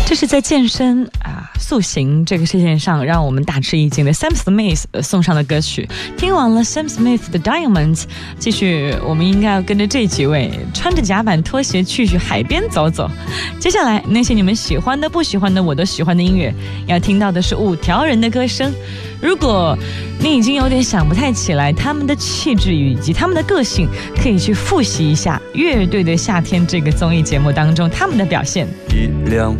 这是在健身塑形这个事件上让我们大吃一惊的 Sam Smith 送上的歌曲。听完了 Sam Smith 的 Diamonds， 继续我们应该要跟着这几位穿着甲板拖鞋去海边走走。接下来那些你们喜欢的不喜欢的我都喜欢的音乐，要听到的是5条人的歌声。如果你已经有点想不太起来他们的气质以及他们的个性，可以去复习一下乐队的夏天这个综艺节目当中他们的表现。 一辆